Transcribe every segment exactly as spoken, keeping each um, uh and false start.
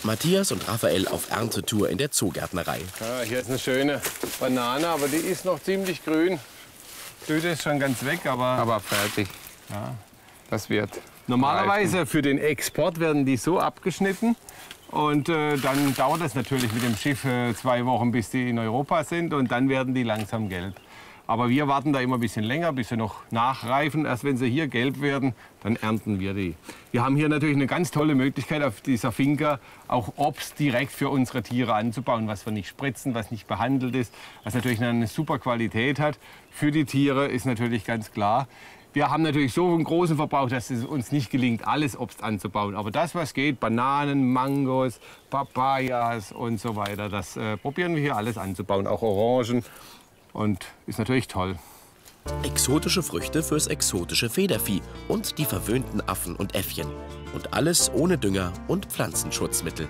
Matthias und Raphael auf Erntetour in der Zoogärtnerei. Ja, hier ist eine schöne Banane, aber die ist noch ziemlich grün. Die Blüte ist schon ganz weg, aber... Aber fertig. Ja. Das wird. Normalerweise für den Export werden die so abgeschnitten. Und äh, dann dauert es natürlich mit dem Schiff äh, zwei Wochen, bis die in Europa sind. Und dann werden die langsam gelb. Aber wir warten da immer ein bisschen länger, bis sie noch nachreifen. Erst wenn sie hier gelb werden, dann ernten wir die. Wir haben hier natürlich eine ganz tolle Möglichkeit, auf dieser Finca auch Obst direkt für unsere Tiere anzubauen, was wir nicht spritzen, was nicht behandelt ist, was natürlich eine super Qualität hat. Für die Tiere ist natürlich ganz klar. Wir haben natürlich so einen großen Verbrauch, dass es uns nicht gelingt, alles Obst anzubauen. Aber das, was geht, Bananen, Mangos, Papayas und so weiter, das äh, probieren wir hier alles anzubauen, auch Orangen. Und ist natürlich toll. Exotische Früchte fürs exotische Federvieh und die verwöhnten Affen und Äffchen. Und alles ohne Dünger und Pflanzenschutzmittel.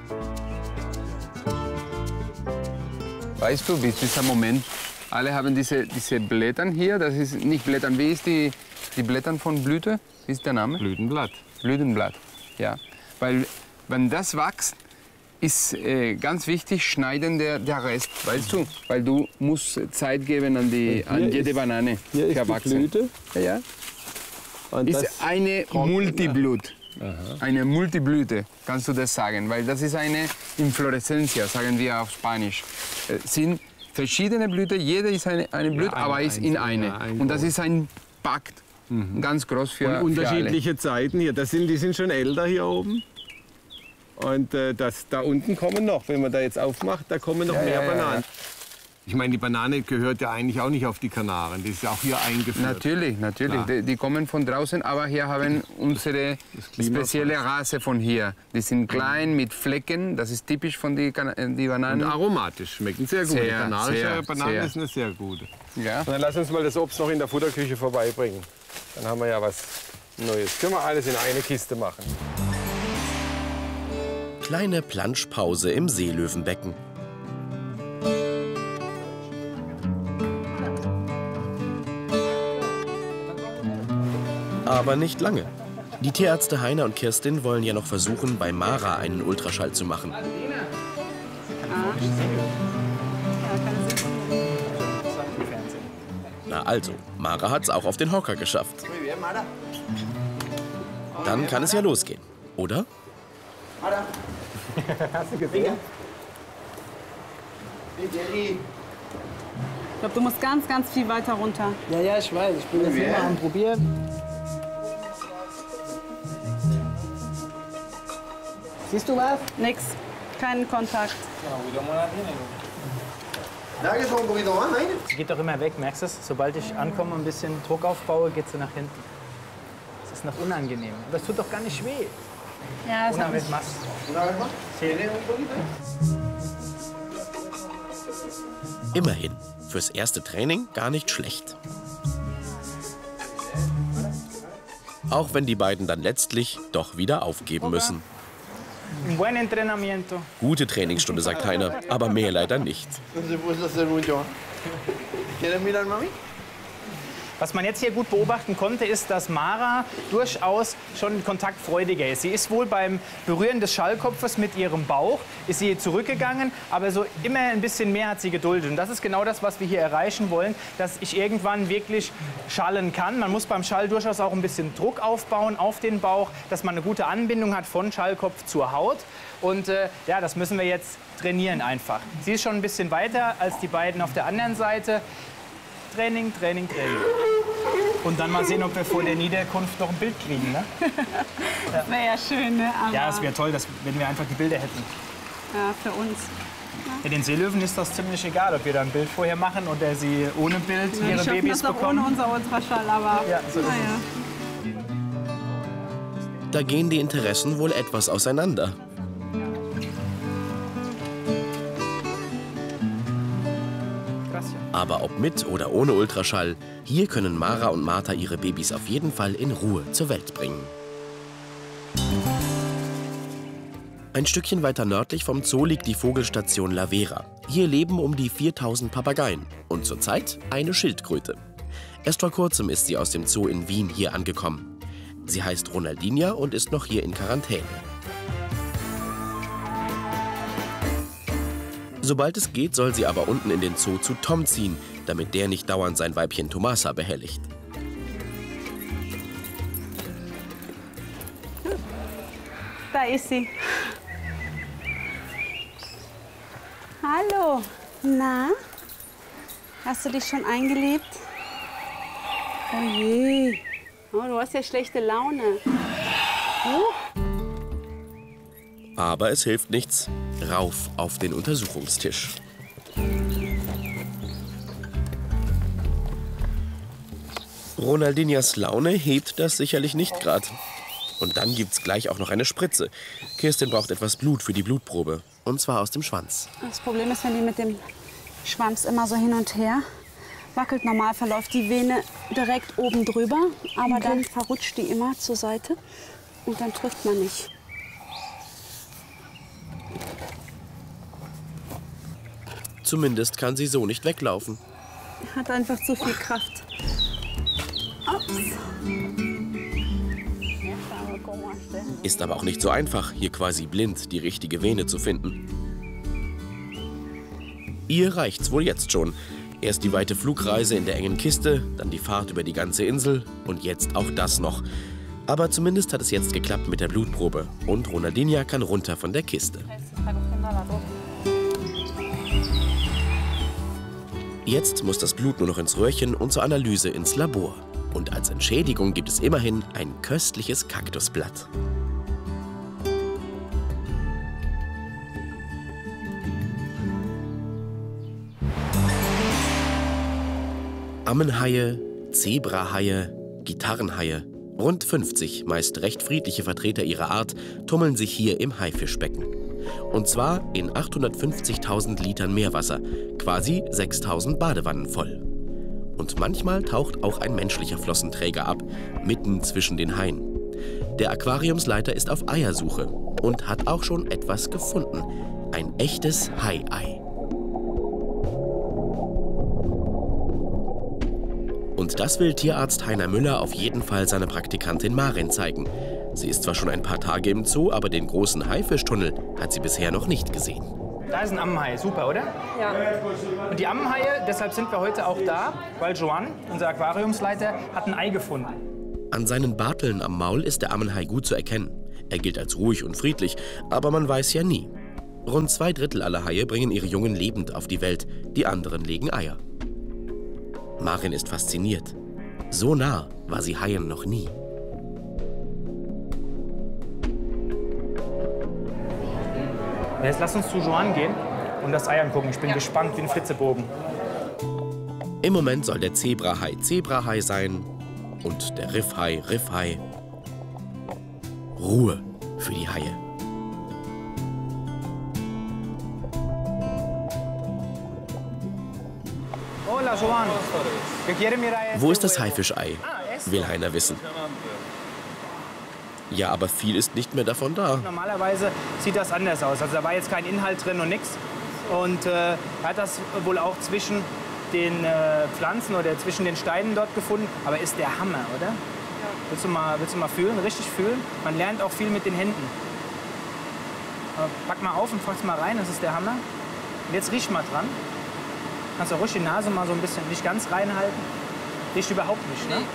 Weißt du, bis dieser Moment, alle haben diese, diese Blättern hier. Das ist nicht Blättern. Wie ist die, die Blättern von Blüte? Wie ist der Name? Blütenblatt. Blütenblatt, ja. Weil wenn das wächst, ist äh, ganz wichtig, schneiden der, der Rest, weißt du? Weil du musst Zeit geben an, die, an jede ist, Banane. Hier ist die Blüte. Ja, ja. Und ist das eine Multiblut. Aha. Eine Multiblüte, kannst du das sagen? Weil das ist eine Inflorescencia, sagen wir auf Spanisch. Äh, sind verschiedene Blüten, jede ist eine, eine Blüte, ja, eine, aber ist in eine. Ja, ein Und das ist ein Pakt, mhm. ganz groß für, und unterschiedliche für Zeiten hier. Das sind, die sind schon älter hier oben. Und äh, das, da unten kommen noch, wenn man da jetzt aufmacht, da kommen noch Ja, mehr ja, ja, Bananen. ja. Ich meine, die Banane gehört ja eigentlich auch nicht auf die Kanaren. Die ist ja auch hier eingeführt. Natürlich, natürlich. Die, die kommen von draußen, aber hier haben unsere Klima spezielle passt. Rasse von hier. Die sind klein mit Flecken, das ist typisch von den die Bananen. Und aromatisch, schmecken sehr gut. Sehr, die kanarische sehr, Banane sehr. ist eine sehr gute. Ja. Und dann lass uns mal das Obst noch in der Futterküche vorbeibringen. Dann haben wir ja was Neues. Können wir alles in eine Kiste machen. Kleine Planschpause im Seelöwenbecken. Aber nicht lange. Die Tierärzte Heiner und Kirstin wollen ja noch versuchen, bei Mara einen Ultraschall zu machen. Na also, Mara hat's auch auf den Hocker geschafft. Dann kann es ja losgehen, oder? Hast du gesehen? Ich glaube, du musst ganz, ganz viel weiter runter. Ja, ja, ich weiß. Ich bin jetzt immer am Probieren. Siehst du was? Nix. Keinen Kontakt. Sie geht doch immer weg, merkst du es? Sobald ich ankomme und ein bisschen Druck aufbaue, geht sie nach hinten. Das ist noch unangenehm. Aber es tut doch gar nicht weh. Ja, Una vez más. Immerhin, fürs erste Training gar nicht schlecht. Auch wenn die beiden dann letztlich doch wieder aufgeben müssen. Un buen entrenamiento. Gute Trainingsstunde, sagt Heiner, aber mehr leider nicht. Was man jetzt hier gut beobachten konnte, ist, dass Mara durchaus schon kontaktfreudiger ist. Sie ist wohl beim Berühren des Schallkopfes mit ihrem Bauch, ist sie zurückgegangen, aber so immer ein bisschen mehr hat sie geduldet. Und das ist genau das, was wir hier erreichen wollen, dass ich irgendwann wirklich schallen kann. Man muss beim Schall durchaus auch ein bisschen Druck aufbauen auf den Bauch, dass man eine gute Anbindung hat von Schallkopf zur Haut. Und äh, ja, das müssen wir jetzt trainieren einfach. Sie ist schon ein bisschen weiter als die beiden auf der anderen Seite. Training, Training, Training. Und dann mal sehen, ob wir vor der Niederkunft noch ein Bild kriegen. Ne? Das wäre ja schön, ne? Aber Ja, es wäre toll, dass, wenn wir einfach die Bilder hätten. ja, für uns. Ja, den Seelöwen ist das ziemlich egal, ob wir da ein Bild vorher machen oder sie ohne Bild Ja, ihre die schaffen Babys das auch bekommen. ohne unser Ultraschall, aber Ja, so ist es. naja. Da gehen die Interessen wohl etwas auseinander. Aber ob mit oder ohne Ultraschall, hier können Mara und Martha ihre Babys auf jeden Fall in Ruhe zur Welt bringen. Ein Stückchen weiter nördlich vom Zoo liegt die Vogelstation La Vera. Hier leben um die viertausend Papageien und zurzeit eine Schildkröte. Erst vor kurzem ist sie aus dem Zoo in Wien hier angekommen. Sie heißt Ronaldinha und ist noch hier in Quarantäne. Sobald es geht, soll sie aber unten in den Zoo zu Tom ziehen, damit der nicht dauernd sein Weibchen Tomasa behelligt. Da ist sie. Hallo. Na? Hast du dich schon eingelebt? Oh je. Oh, du hast ja schlechte Laune. Oh. Aber es hilft nichts. Rauf auf den Untersuchungstisch. Ronaldinhas Laune hebt das sicherlich nicht gerade. Und dann gibt's gleich auch noch eine Spritze. Kirstin braucht etwas Blut für die Blutprobe. Und zwar aus dem Schwanz. Das Problem ist, wenn die mit dem Schwanz immer so hin und her wackelt. Normal verläuft die Vene direkt oben drüber. Aber okay. Dann verrutscht die immer zur Seite. Und dann trifft man nicht. Zumindest kann sie so nicht weglaufen. Hat einfach zu viel Kraft. Ups. Ist aber auch nicht so einfach, hier quasi blind die richtige Vene zu finden. Ihr reicht's wohl jetzt schon. Erst die weite Flugreise in der engen Kiste, dann die Fahrt über die ganze Insel und jetzt auch das noch. Aber zumindest hat es jetzt geklappt mit der Blutprobe. Und Ronaldinha kann runter von der Kiste. Jetzt muss das Blut nur noch ins Röhrchen und zur Analyse ins Labor. Und als Entschädigung gibt es immerhin ein köstliches Kaktusblatt. Ammenhaie, Zebrahaie, Gitarrenhaie, rund fünfzig, meist recht friedliche Vertreter ihrer Art, tummeln sich hier im Haifischbecken. Und zwar in achthundertfünfzigtausend Litern Meerwasser, quasi sechstausend Badewannen voll. Und manchmal taucht auch ein menschlicher Flossenträger ab, mitten zwischen den Haien. Der Aquariumsleiter ist auf Eiersuche und hat auch schon etwas gefunden. Ein echtes Hai-Ei. Und das will Tierarzt Heiner Müller auf jeden Fall seiner Praktikantin Marin zeigen. Sie ist zwar schon ein paar Tage im Zoo, aber den großen Haifischtunnel hat sie bisher noch nicht gesehen. Da ist ein Ammenhai, super, oder? Ja. Und die Ammenhaie, deshalb sind wir heute auch da, weil Joan, unser Aquariumsleiter, hat ein Ei gefunden. An seinen Barteln am Maul ist der Ammenhai gut zu erkennen. Er gilt als ruhig und friedlich, aber man weiß ja nie. Rund zwei Drittel aller Haie bringen ihre Jungen lebend auf die Welt, die anderen legen Eier. Marin ist fasziniert. So nah war sie Haien noch nie. Jetzt lass uns zu Joan gehen und das Ei angucken. Ich bin ja. gespannt wie ein Flitzebogen. Im Moment soll der Zebrahai Zebrahai sein und der Riffhai Riffhai. Ruhe für die Haie. Hola, Joan. Wo ist das Haifischei? Will Heiner wissen. Ja, aber viel ist nicht mehr davon da. Normalerweise sieht das anders aus. Also da war jetzt kein Inhalt drin und nichts. Und äh, er hat das wohl auch zwischen den äh, Pflanzen oder zwischen den Steinen dort gefunden. Aber ist der Hammer, oder? Ja. Willst du mal, willst du mal fühlen, richtig fühlen? Man lernt auch viel mit den Händen. Aber pack mal auf und fass mal rein, das ist der Hammer. Und jetzt riech mal dran. Kannst du ruhig die Nase mal so ein bisschen nicht ganz reinhalten. Riecht überhaupt nicht, ne?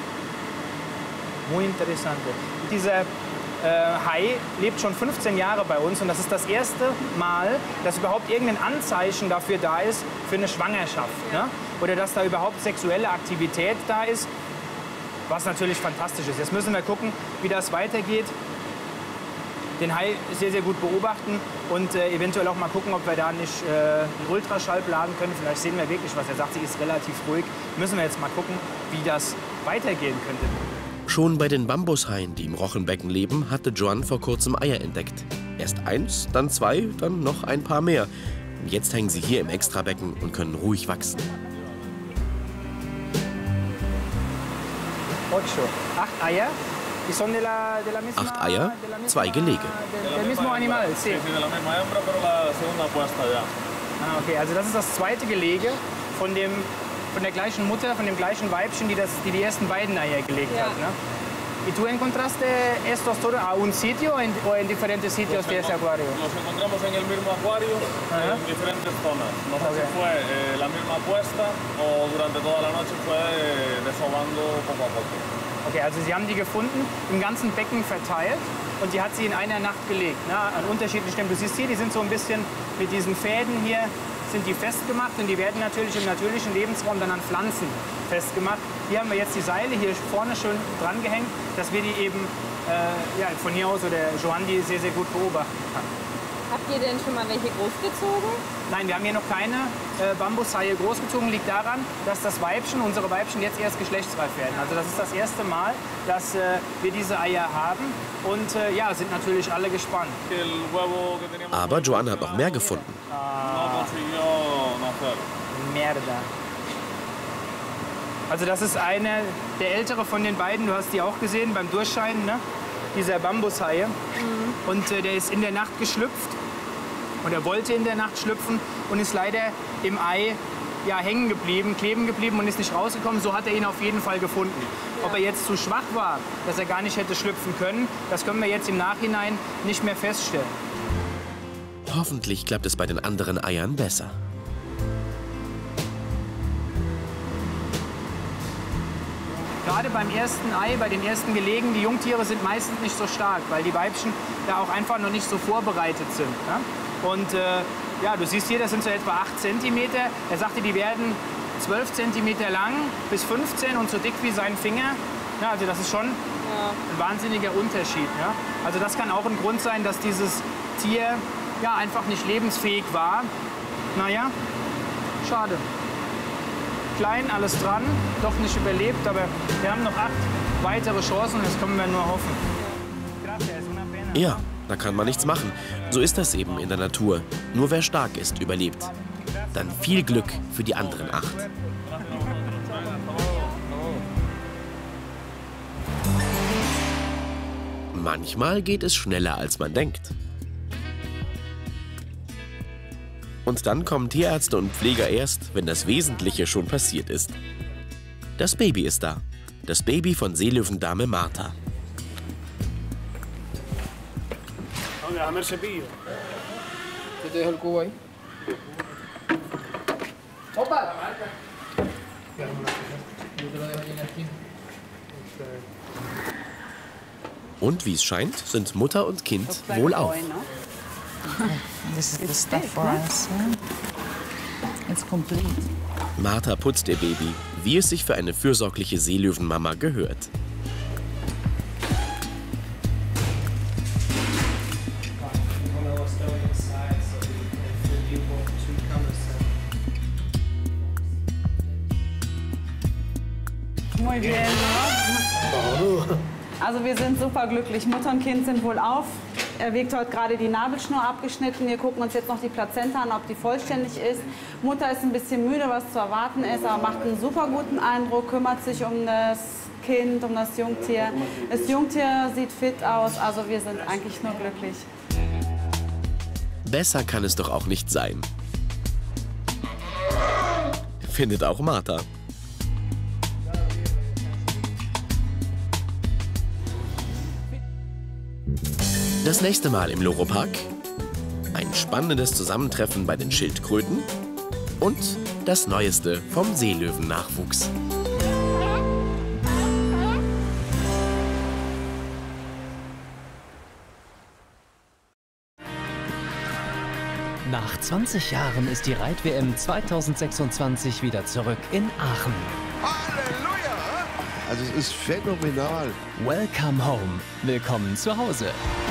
Muy interessante. Dieser äh, Hai lebt schon fünfzehn Jahre bei uns und das ist das erste Mal, dass überhaupt irgendein Anzeichen dafür da ist für eine Schwangerschaft. Ne? Oder dass da überhaupt sexuelle Aktivität da ist, was natürlich fantastisch ist. Jetzt müssen wir gucken, wie das weitergeht. Den Hai sehr, sehr gut beobachten und äh, eventuell auch mal gucken, ob wir da nicht äh, einen Ultraschall laden können. Vielleicht sehen wir wirklich was. Er sagt, sie ist relativ ruhig. Müssen wir jetzt mal gucken, wie das weitergehen könnte. Schon bei den Bambushaien, die im Rochenbecken leben, hatte Joan vor kurzem Eier entdeckt. Erst eins, dann zwei, dann noch ein paar mehr. Und jetzt hängen sie hier im Extrabecken und können ruhig wachsen. Ocho. Acht Eier. Acht Eier, zwei Gelege. Ah, okay, also das ist das zweite Gelege von, dem, von der gleichen Mutter, von dem gleichen Weibchen, die das, die, die ersten beiden Eier gelegt ja. hat. Ne? ¿Y tú encontraste estos todos a un sitio en, o en diferentes sitios de ese acuario? Los encontramos en el mismo acuario, Ajá. en diferentes zonas. No sé Okay. si fue eh, la misma puesta o durante toda la noche fue eh, desovando poco a poco. Okay, also Sie haben die gefunden, im ganzen Becken verteilt und die hat sie in einer Nacht gelegt. Ne? An unterschiedlichen Stellen. Du siehst hier, die sind so ein bisschen mit diesen Fäden hier, sind die festgemacht und die werden natürlich im natürlichen Lebensraum dann an Pflanzen festgemacht. Hier haben wir jetzt die Seile hier vorne schön dran gehängt, dass wir die eben äh, ja, von hier aus oder Johann die sehr, sehr gut beobachten kann. Habt ihr denn schon mal welche großgezogen? Nein, wir haben hier noch keine äh, Bambushaie großgezogen. Liegt daran, dass das Weibchen, unsere Weibchen jetzt erst geschlechtsreif werden. Also das ist das erste Mal, dass äh, wir diese Eier haben. Und äh, ja, sind natürlich alle gespannt. Aber Joan hat noch mehr gefunden. Merda. Also das ist eine, der ältere von den beiden, du hast die auch gesehen beim Durchscheinen, ne? Dieser Bambushaie. Mhm. Und äh, der ist in der Nacht geschlüpft. Und er wollte in der Nacht schlüpfen und ist leider im Ei ja, hängen geblieben, kleben geblieben und ist nicht rausgekommen. So hat er ihn auf jeden Fall gefunden. Ja. Ob er jetzt zu schwach war, dass er gar nicht hätte schlüpfen können, das können wir jetzt im Nachhinein nicht mehr feststellen. Hoffentlich klappt es bei den anderen Eiern besser. Gerade beim ersten Ei, bei den ersten Gelegen, die Jungtiere sind meistens nicht so stark, weil die Weibchen da auch einfach noch nicht so vorbereitet sind. Ne? Und äh, ja, du siehst hier, das sind so etwa acht Zentimeter. Er sagte, die werden zwölf Zentimeter lang bis fünfzehn und so dick wie sein Finger. Ja, also das ist schon ja. ein wahnsinniger Unterschied. Ja? Also das kann auch ein Grund sein, dass dieses Tier ja, einfach nicht lebensfähig war. Naja, schade. Klein, alles dran, doch nicht überlebt, aber wir haben noch acht weitere Chancen, das können wir nur hoffen. Ja, da kann man nichts machen. So ist das eben in der Natur. Nur wer stark ist, überlebt. Dann viel Glück für die anderen acht. Manchmal geht es schneller, als man denkt. Und dann kommen Tierärzte und Pfleger erst, wenn das Wesentliche schon passiert ist. Das Baby ist da. Das Baby von Seelöwendame Martha. Und wie es scheint, sind Mutter und Kind wohlauf. This is the stuff for us. It's complete. Martha putzt ihr Baby, wie es sich für eine fürsorgliche Seelöwenmama gehört. Muy bien, ¿no? Also wir sind super glücklich. Mutter und Kind sind wohl auf. Er wiegt heute gerade die Nabelschnur abgeschnitten. Wir gucken uns jetzt noch die Plazenta an, ob die vollständig ist. Mutter ist ein bisschen müde, was zu erwarten ist, aber macht einen super guten Eindruck, kümmert sich um das Kind, um das Jungtier. Das Jungtier sieht fit aus, also wir sind eigentlich nur glücklich. Besser kann es doch auch nicht sein. Findet auch Martha. Das nächste Mal im Loro-Park ein spannendes Zusammentreffen bei den Schildkröten und das Neueste vom Seelöwen-Nachwuchs. Nach zwanzig Jahren ist die Reit-W M zweitausendsechsundzwanzig wieder zurück in Aachen. Halleluja! Also es ist phänomenal. Welcome home. Willkommen zu Hause.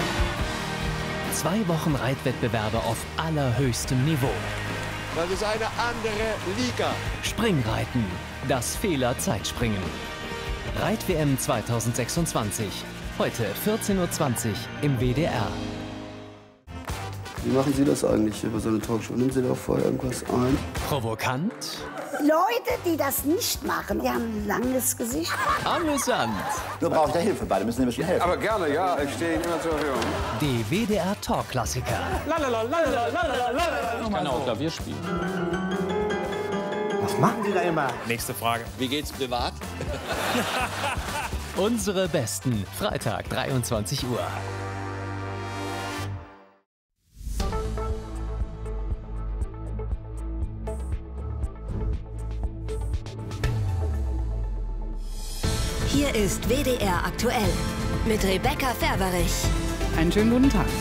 Zwei Wochen Reitwettbewerbe auf allerhöchstem Niveau. Das ist eine andere Liga. Springreiten. Das Fehler-Zeitspringen. Reit-W M zweitausendsechsundzwanzig. Heute vierzehn Uhr zwanzig im W D R. Wie machen Sie das eigentlich über so eine Talkshow? Nehmen Sie da vorher irgendwas ein? Provokant. Leute, die das nicht machen, die haben ein langes Gesicht. Amüsant. Nur brauche ich da Hilfe bei, da müssen Sie mir schon helfen. Aber gerne, ja, ich stehe Ihnen immer zur Verfügung. Die W D R-Talk-Klassiker. Ich kann auch Klavier spielen. Was machen Sie da immer? Nächste Frage. Wie geht's privat? Unsere Besten, Freitag, dreiundzwanzig Uhr. Hier ist W D R aktuell mit Rebecca Ferberich. Einen schönen guten Tag.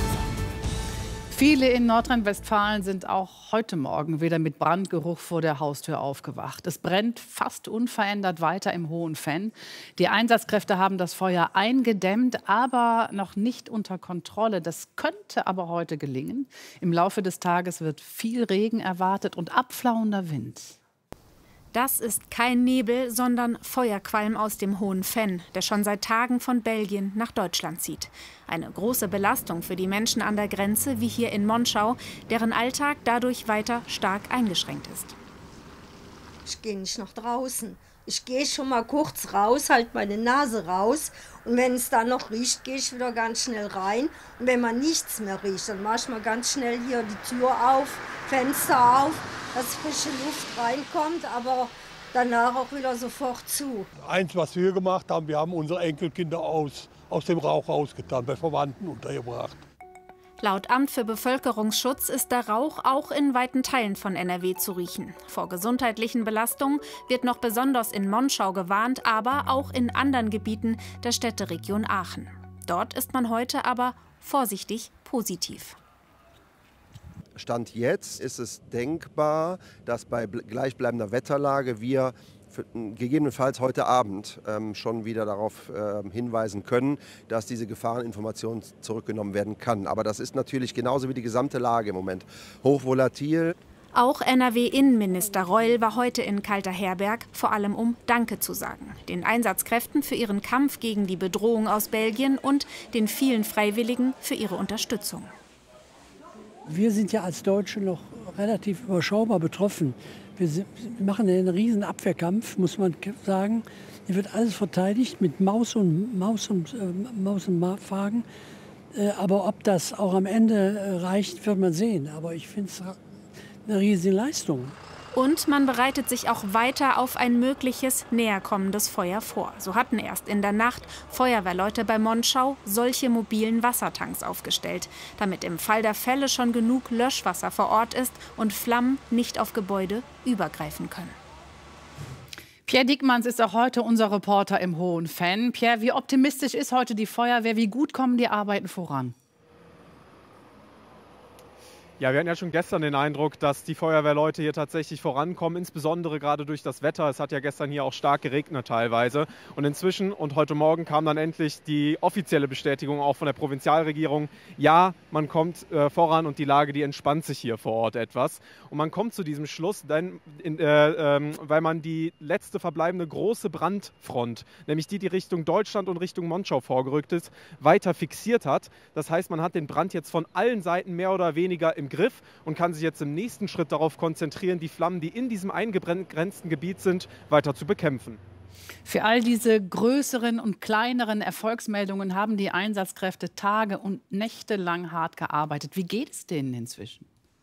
Viele in Nordrhein-Westfalen sind auch heute Morgen wieder mit Brandgeruch vor der Haustür aufgewacht. Es brennt fast unverändert weiter im Hohen Venn. Die Einsatzkräfte haben das Feuer eingedämmt, aber noch nicht unter Kontrolle. Das könnte aber heute gelingen. Im Laufe des Tages wird viel Regen erwartet und abflauender Wind. Das ist kein Nebel, sondern Feuerqualm aus dem Hohen Venn, der schon seit Tagen von Belgien nach Deutschland zieht. Eine große Belastung für die Menschen an der Grenze, wie hier in Monschau, deren Alltag dadurch weiter stark eingeschränkt ist. Ich gehe nicht nach draußen. Ich gehe schon mal kurz raus, halt meine Nase raus. Und wenn es dann noch riecht, gehe ich wieder ganz schnell rein. Und wenn man nichts mehr riecht, dann mache ich mal ganz schnell hier die Tür auf, Fenster auf, dass frische Luft reinkommt, aber danach auch wieder sofort zu. Eins, was wir gemacht haben, wir haben unsere Enkelkinder aus, aus dem Rauch rausgetan, bei Verwandten untergebracht. Laut Amt für Bevölkerungsschutz ist der Rauch auch in weiten Teilen von N R W zu riechen. Vor gesundheitlichen Belastungen wird noch besonders in Monschau gewarnt, aber auch in anderen Gebieten der Städteregion Aachen. Dort ist man heute aber vorsichtig positiv. Stand jetzt ist es denkbar, dass bei gleichbleibender Wetterlage wir für, gegebenenfalls heute Abend ähm, schon wieder darauf äh, hinweisen können, dass diese Gefahreninformation zurückgenommen werden kann. Aber das ist natürlich genauso wie die gesamte Lage im Moment hochvolatil. Auch N R W-Innenminister Reul war heute in Kalterherberg, vor allem um Danke zu sagen. Den Einsatzkräften für ihren Kampf gegen die Bedrohung aus Belgien und den vielen Freiwilligen für ihre Unterstützung. Wir sind ja als Deutsche noch relativ überschaubar betroffen. Wir machen einen riesen Abwehrkampf, muss man sagen. Hier wird alles verteidigt mit Maus und Maus und äh, Maus und Magen. Äh, aber ob das auch am Ende äh, reicht, wird man sehen. Aber ich finde es eine riesige Leistung. Und man bereitet sich auch weiter auf ein mögliches näherkommendes Feuer vor. So hatten erst in der Nacht Feuerwehrleute bei Monschau solche mobilen Wassertanks aufgestellt, damit im Fall der Fälle schon genug Löschwasser vor Ort ist und Flammen nicht auf Gebäude übergreifen können. Pierre Diekmanns ist auch heute unser Reporter im Hohen Venn. Pierre, wie optimistisch ist heute die Feuerwehr? Wie gut kommen die Arbeiten voran? Ja, wir hatten ja schon gestern den Eindruck, dass die Feuerwehrleute hier tatsächlich vorankommen, insbesondere gerade durch das Wetter. Es hat ja gestern hier auch stark geregnet teilweise. Und inzwischen und heute Morgen kam dann endlich die offizielle Bestätigung auch von der Provinzialregierung. Ja, man kommt äh, voran und die Lage, die entspannt sich hier vor Ort etwas. Und man kommt zu diesem Schluss, denn, in, äh, äh, weil man die letzte verbleibende große Brandfront, nämlich die, die Richtung Deutschland und Richtung Monschau vorgerückt ist, weiter fixiert hat. Das heißt, man hat den Brand jetzt von allen Seiten mehr oder weniger im Griff und kann sich jetzt im nächsten Schritt darauf konzentrieren, die Flammen, die in diesem eingegrenzten Gebiet sind, weiter zu bekämpfen. Für all diese größeren und kleineren Erfolgsmeldungen haben die Einsatzkräfte Tage und Nächte lang hart gearbeitet. Wie geht es denen inzwischen?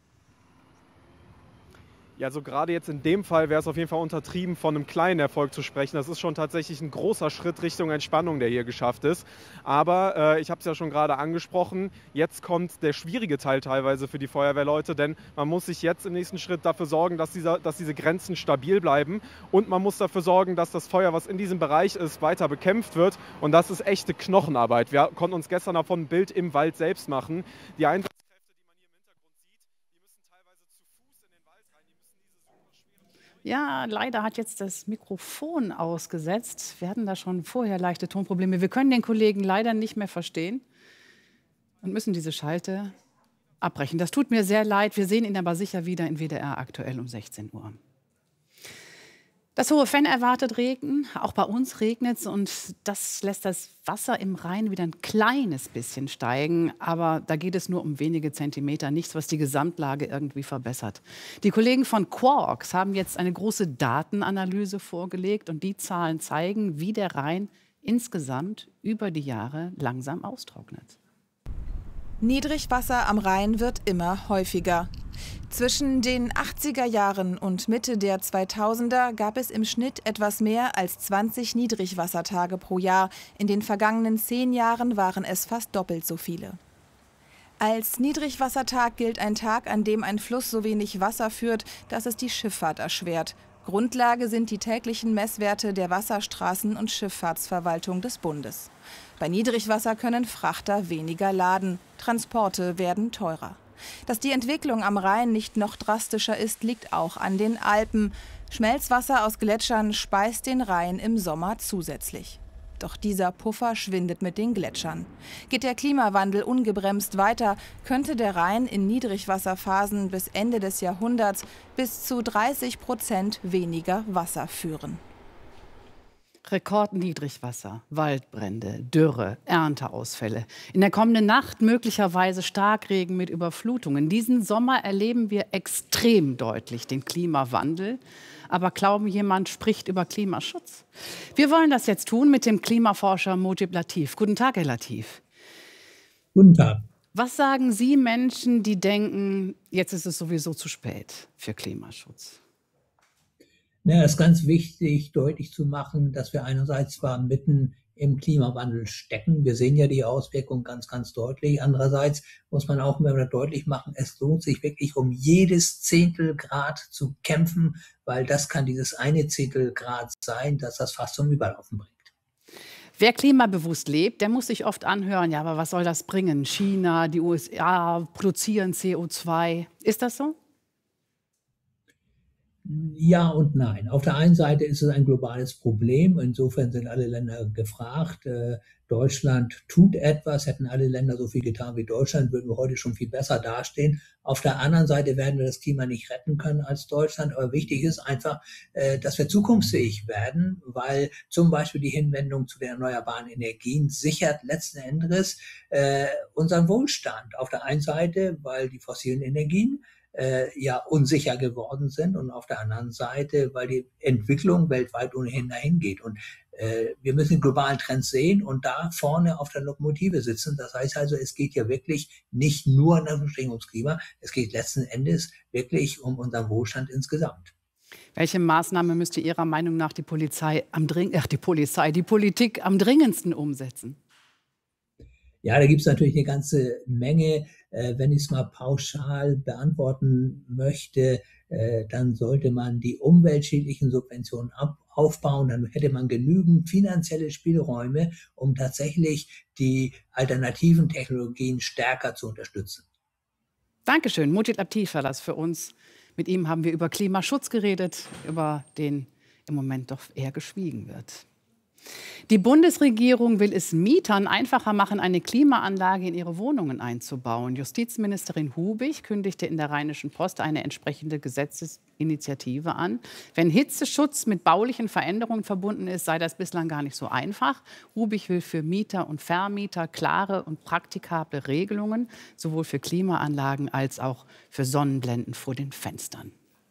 Ja, also gerade jetzt in dem Fall wäre es auf jeden Fall untertrieben, von einem kleinen Erfolg zu sprechen. Das ist schon tatsächlich ein großer Schritt Richtung Entspannung, der hier geschafft ist. Aber äh, ich habe es ja schon gerade angesprochen, jetzt kommt der schwierige Teil teilweise für die Feuerwehrleute, denn man muss sich jetzt im nächsten Schritt dafür sorgen, dass, dieser, dass diese Grenzen stabil bleiben und man muss dafür sorgen, dass das Feuer, was in diesem Bereich ist, weiter bekämpft wird. Und das ist echte Knochenarbeit. Wir konnten uns gestern davon ein Bild im Wald selbst machen. Die Einsatz Ja, leider hat jetzt das Mikrofon ausgesetzt. Wir hatten da schon vorher leichte Tonprobleme. Wir können den Kollegen leider nicht mehr verstehen und müssen diese Schalte abbrechen. Das tut mir sehr leid. Wir sehen ihn aber sicher wieder in W D R aktuell um sechzehn Uhr. Das Hohe Venn erwartet Regen. Auch bei uns regnet es und das lässt das Wasser im Rhein wieder ein kleines bisschen steigen. Aber da geht es nur um wenige Zentimeter, nichts, was die Gesamtlage irgendwie verbessert. Die Kollegen von Quarks haben jetzt eine große Datenanalyse vorgelegt und die Zahlen zeigen, wie der Rhein insgesamt über die Jahre langsam austrocknet. Niedrigwasser am Rhein wird immer häufiger. Zwischen den achtziger Jahren und Mitte der zweitausender gab es im Schnitt etwas mehr als zwanzig Niedrigwassertage pro Jahr. In den vergangenen zehn Jahren waren es fast doppelt so viele. Als Niedrigwassertag gilt ein Tag, an dem ein Fluss so wenig Wasser führt, dass es die Schifffahrt erschwert. Grundlage sind die täglichen Messwerte der Wasserstraßen- und Schifffahrtsverwaltung des Bundes. Bei Niedrigwasser können Frachter weniger laden, Transporte werden teurer. Dass die Entwicklung am Rhein nicht noch drastischer ist, liegt auch an den Alpen. Schmelzwasser aus Gletschern speist den Rhein im Sommer zusätzlich. Doch dieser Puffer schwindet mit den Gletschern. Geht der Klimawandel ungebremst weiter, könnte der Rhein in Niedrigwasserphasen bis Ende des Jahrhunderts bis zu dreißig Prozent weniger Wasser führen. Rekordniedrigwasser, Waldbrände, Dürre, Ernteausfälle. In der kommenden Nacht möglicherweise Starkregen mit Überflutungen. Diesen Sommer erleben wir extrem deutlich den Klimawandel. Aber kaum jemand spricht über Klimaschutz. Wir wollen das jetzt tun mit dem Klimaforscher Mojib Latif. Guten Tag, Herr Latif. Guten Tag. Was sagen Sie Menschen, die denken, jetzt ist es sowieso zu spät für Klimaschutz? Ja, es ist ganz wichtig, deutlich zu machen, dass wir einerseits zwar mitten im Klimawandel stecken. Wir sehen ja die Auswirkungen ganz, ganz deutlich. Andererseits muss man auch immer wieder deutlich machen, es lohnt sich wirklich um jedes Zehntel Grad zu kämpfen, weil das kann dieses eine Zehntel Grad sein, das das fast zum Überlaufen bringt. Wer klimabewusst lebt, der muss sich oft anhören, ja, aber was soll das bringen? China, die U S A produzieren C O zwei. Ist das so? Ja und nein. Auf der einen Seite ist es ein globales Problem. Insofern sind alle Länder gefragt. Äh, Deutschland tut etwas. Hätten alle Länder so viel getan wie Deutschland, würden wir heute schon viel besser dastehen. Auf der anderen Seite werden wir das Klima nicht retten können als Deutschland. Aber wichtig ist einfach, äh, dass wir zukunftsfähig werden, weil zum Beispiel die Hinwendung zu den erneuerbaren Energien sichert letzten Endes äh, unseren Wohlstand. Auf der einen Seite, weil die fossilen Energien Äh, ja unsicher geworden sind und auf der anderen Seite, weil die Entwicklung weltweit ohnehin dahin geht. Und äh, wir müssen den globalen Trend sehen und da vorne auf der Lokomotive sitzen. Das heißt also, es geht ja wirklich nicht nur ums Klima, es geht letzten Endes wirklich um unseren Wohlstand insgesamt. Welche Maßnahme müsste Ihrer Meinung nach die Polizei am dring- ach, die Polizei, die Politik am dringendsten umsetzen? Ja, da gibt es natürlich eine ganze Menge. Äh, wenn ich es mal pauschal beantworten möchte, äh, dann sollte man die umweltschädlichen Subventionen ab aufbauen. Dann hätte man genügend finanzielle Spielräume, um tatsächlich die alternativen Technologien stärker zu unterstützen. Dankeschön. Mojib Latif war das für uns. Mit ihm haben wir über Klimaschutz geredet, über den im Moment doch eher geschwiegen wird. Die Bundesregierung will es Mietern einfacher machen, eine Klimaanlage in ihre Wohnungen einzubauen. Justizministerin Hubig kündigte in der Rheinischen Post eine entsprechende Gesetzesinitiative an. Wenn Hitzeschutz mit baulichen Veränderungen verbunden ist, sei das bislang gar nicht so einfach. Hubig will für Mieter und Vermieter klare und praktikable Regelungen, sowohl für Klimaanlagen als auch für Sonnenblenden vor den Fenstern.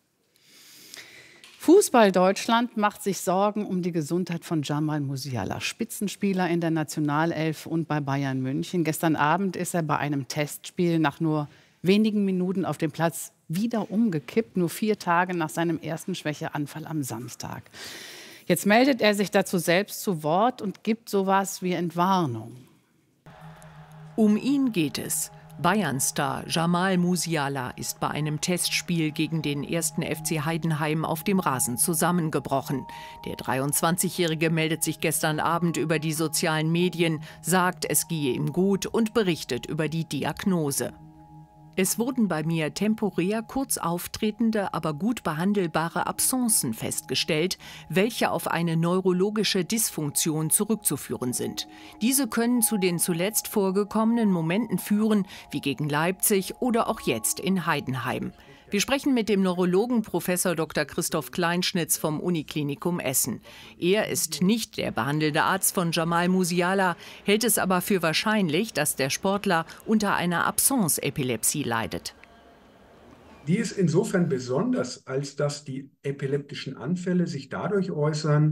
Fußball Deutschland macht sich Sorgen um die Gesundheit von Jamal Musiala, Spitzenspieler in der Nationalelf und bei Bayern München. Gestern Abend ist er bei einem Testspiel nach nur wenigen Minuten auf dem Platz wieder umgekippt, nur vier Tage nach seinem ersten Schwächeanfall am Samstag. Jetzt meldet er sich dazu selbst zu Wort und gibt sowas wie Entwarnung. Um ihn geht es. Bayern-Star Jamal Musiala ist bei einem Testspiel gegen den ersten F C Heidenheim auf dem Rasen zusammengebrochen. Der dreiundzwanzigjährige meldet sich gestern Abend über die sozialen Medien, sagt, es gehe ihm gut und berichtet über die Diagnose. Es wurden bei mir temporär kurz auftretende, aber gut behandelbare Absenzen festgestellt, welche auf eine neurologische Dysfunktion zurückzuführen sind. Diese können zu den zuletzt vorgekommenen Momenten führen, wie gegen Leipzig oder auch jetzt in Heidenheim. Wir sprechen mit dem Neurologen Professor Doktor Christoph Kleinschnitz vom Uniklinikum Essen. Er ist nicht der behandelnde Arzt von Jamal Musiala, hält es aber für wahrscheinlich, dass der Sportler unter einer Absence-Epilepsie leidet. Die ist insofern besonders, als dass die epileptischen Anfälle sich dadurch äußern,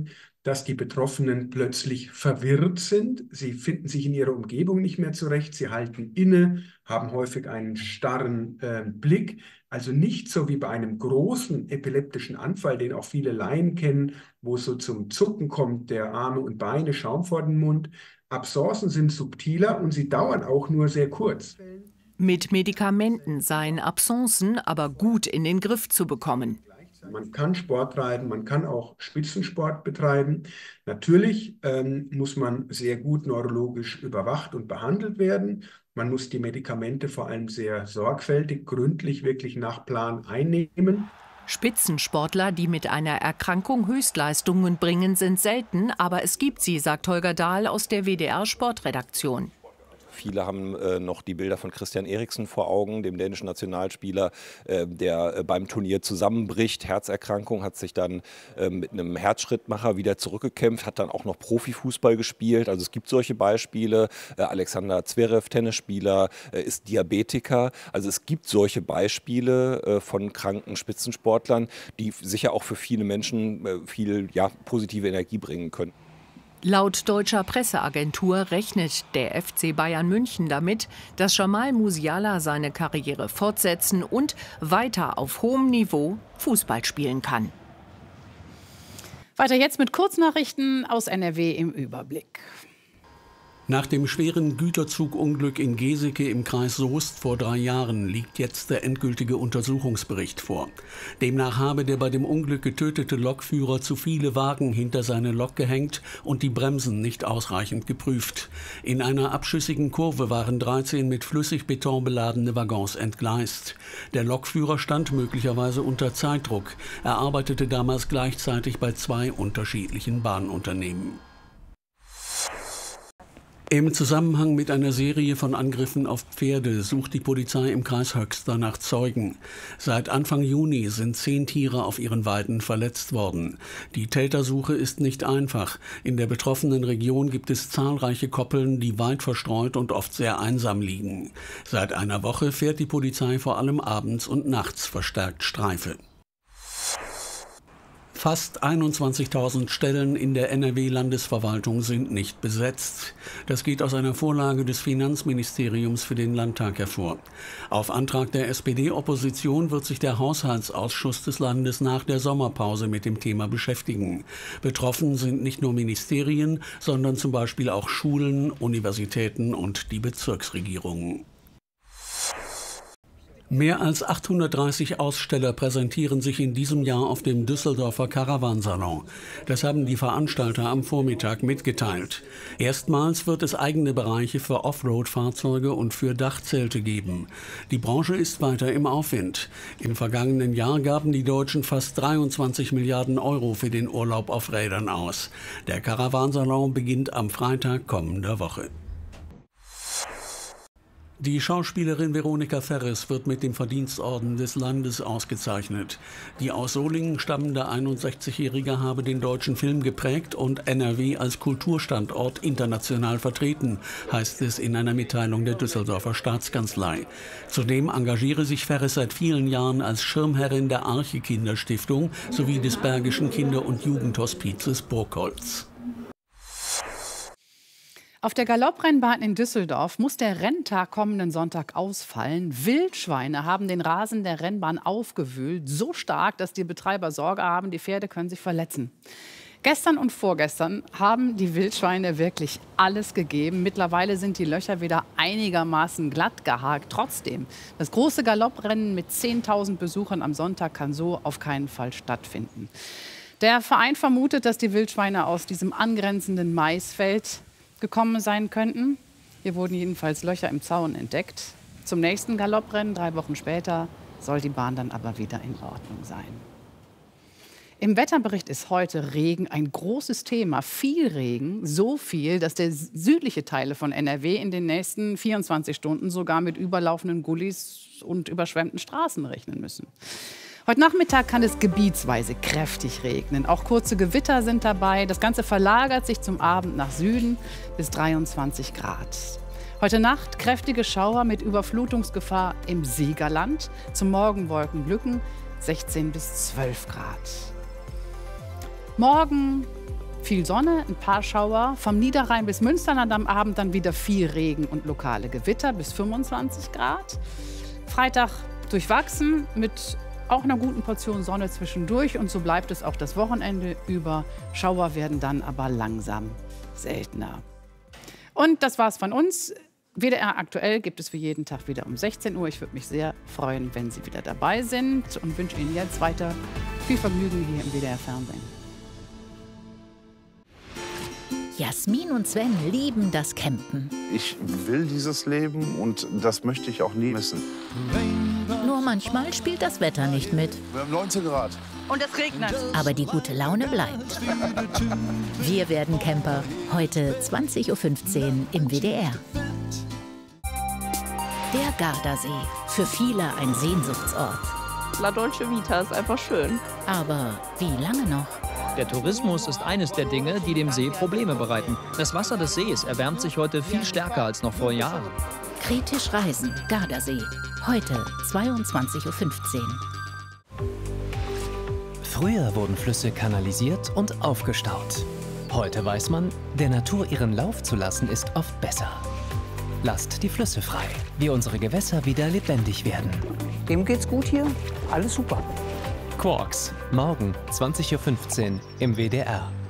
dass die Betroffenen plötzlich verwirrt sind. Sie finden sich in ihrer Umgebung nicht mehr zurecht. Sie halten inne, haben häufig einen starren äh, Blick. Also nicht so wie bei einem großen epileptischen Anfall, den auch viele Laien kennen, wo es so zum Zucken kommt, der Arme und Beine, Schaum vor den Mund. Abscencen sind subtiler und sie dauern auch nur sehr kurz. Mit Medikamenten seien Abscencen aber gut in den Griff zu bekommen. Man kann Sport treiben, man kann auch Spitzensport betreiben. Natürlich ähm, muss man sehr gut neurologisch überwacht und behandelt werden. Man muss die Medikamente vor allem sehr sorgfältig, gründlich, wirklich nach Plan einnehmen. Spitzensportler, die mit einer Erkrankung Höchstleistungen bringen, sind selten, aber es gibt sie, sagt Holger Dahl aus der W D R-Sportredaktion. Viele haben äh, noch die Bilder von Christian Eriksen vor Augen, dem dänischen Nationalspieler, äh, der äh, beim Turnier zusammenbricht. Herzerkrankung, hat sich dann äh, mit einem Herzschrittmacher wieder zurückgekämpft, hat dann auch noch Profifußball gespielt. Also es gibt solche Beispiele. Äh, Alexander Zverev, Tennisspieler, äh, ist Diabetiker. Also es gibt solche Beispiele äh, von kranken Spitzensportlern, die sicher auch für viele Menschen äh, viel ja, positive Energie bringen können. Laut deutscher Presseagentur rechnet der F C Bayern München damit, dass Jamal Musiala seine Karriere fortsetzen und weiter auf hohem Niveau Fußball spielen kann. Weiter jetzt mit Kurznachrichten aus N R W im Überblick. Nach dem schweren Güterzugunglück in Geseke im Kreis Soest vor drei Jahren liegt jetzt der endgültige Untersuchungsbericht vor. Demnach habe der bei dem Unglück getötete Lokführer zu viele Wagen hinter seine Lok gehängt und die Bremsen nicht ausreichend geprüft. In einer abschüssigen Kurve waren dreizehn mit Flüssigbeton beladene Waggons entgleist. Der Lokführer stand möglicherweise unter Zeitdruck. Er arbeitete damals gleichzeitig bei zwei unterschiedlichen Bahnunternehmen. Im Zusammenhang mit einer Serie von Angriffen auf Pferde sucht die Polizei im Kreis Höxter nach Zeugen. Seit Anfang Juni sind zehn Tiere auf ihren Weiden verletzt worden. Die Tätersuche ist nicht einfach. In der betroffenen Region gibt es zahlreiche Koppeln, die weit verstreut und oft sehr einsam liegen. Seit einer Woche fährt die Polizei vor allem abends und nachts verstärkt Streife. Fast einundzwanzigtausend Stellen in der N R W-Landesverwaltung sind nicht besetzt. Das geht aus einer Vorlage des Finanzministeriums für den Landtag hervor. Auf Antrag der S P D-Opposition wird sich der Haushaltsausschuss des Landes nach der Sommerpause mit dem Thema beschäftigen. Betroffen sind nicht nur Ministerien, sondern zum Beispiel auch Schulen, Universitäten und die Bezirksregierungen. Mehr als achthundertdreißig Aussteller präsentieren sich in diesem Jahr auf dem Düsseldorfer Caravansalon. Das haben die Veranstalter am Vormittag mitgeteilt. Erstmals wird es eigene Bereiche für Offroad-Fahrzeuge und für Dachzelte geben. Die Branche ist weiter im Aufwind. Im vergangenen Jahr gaben die Deutschen fast dreiundzwanzig Milliarden Euro für den Urlaub auf Rädern aus. Der Caravansalon beginnt am Freitag kommender Woche. Die Schauspielerin Veronika Ferres wird mit dem Verdienstorden des Landes ausgezeichnet. Die aus Solingen stammende einundsechzigjährige habe den deutschen Film geprägt und N R W als Kulturstandort international vertreten, heißt es in einer Mitteilung der Düsseldorfer Staatskanzlei. Zudem engagiere sich Ferres seit vielen Jahren als Schirmherrin der Arche Kinderstiftung sowie des Bergischen Kinder- und Jugendhospizes Burgholz. Auf der Galopprennbahn in Düsseldorf muss der Renntag kommenden Sonntag ausfallen. Wildschweine haben den Rasen der Rennbahn aufgewühlt, so stark, dass die Betreiber Sorge haben, die Pferde können sich verletzen. Gestern und vorgestern haben die Wildschweine wirklich alles gegeben. Mittlerweile sind die Löcher wieder einigermaßen glatt gehakt. Trotzdem, das große Galopprennen mit zehntausend Besuchern am Sonntag kann so auf keinen Fall stattfinden. Der Verein vermutet, dass die Wildschweine aus diesem angrenzenden Maisfeld gekommen sein könnten. Hier wurden jedenfalls Löcher im Zaun entdeckt. Zum nächsten Galopprennen, drei Wochen später, soll die Bahn dann aber wieder in Ordnung sein. Im Wetterbericht ist heute Regen ein großes Thema. Viel Regen, so viel, dass der südliche Teile von N R W in den nächsten vierundzwanzig Stunden sogar mit überlaufenden Gullis und überschwemmten Straßen rechnen müssen. Heute Nachmittag kann es gebietsweise kräftig regnen. Auch kurze Gewitter sind dabei. Das Ganze verlagert sich zum Abend nach Süden bis dreiundzwanzig Grad. Heute Nacht kräftige Schauer mit Überflutungsgefahr im Siegerland. Zum Morgen Wolkenlücken sechzehn bis zwölf Grad. Morgen Viel Sonne, ein paar Schauer. Vom Niederrhein bis Münsterland am Abend dann wieder viel Regen und lokale Gewitter bis fünfundzwanzig Grad. Freitag durchwachsen mit auch einer guten Portion Sonne zwischendurch. Und so bleibt es auch das Wochenende über. Schauer werden dann aber langsam seltener. Und das war's von uns. W D R aktuell gibt es für jeden Tag wieder um sechzehn Uhr. Ich würde mich sehr freuen, wenn Sie wieder dabei sind und wünsche Ihnen jetzt weiter viel Vergnügen hier im W D R Fernsehen. Jasmin und Sven lieben das Campen. Ich will dieses Leben und das möchte ich auch nie missen. Nur manchmal spielt das Wetter nicht mit. Wir haben neunzehn Grad. Und es regnet. Aber die gute Laune bleibt. Wir werden Camper. Heute zwanzig Uhr fünfzehn im W D R. Der Gardasee. Für viele ein Sehnsuchtsort. La Dolce Vita ist einfach schön. Aber wie lange noch? Der Tourismus ist eines der Dinge, die dem See Probleme bereiten. Das Wasser des Sees erwärmt sich heute viel stärker als noch vor Jahren. Kritisch reisen, Gardasee. Heute zweiundzwanzig Uhr fünfzehn. Früher wurden Flüsse kanalisiert und aufgestaut. Heute weiß man, der Natur ihren Lauf zu lassen, ist oft besser. Lasst die Flüsse frei, wie unsere Gewässer wieder lebendig werden. Dem geht's gut hier, alles super. Quarks, morgen zwanzig Uhr fünfzehn im W D R.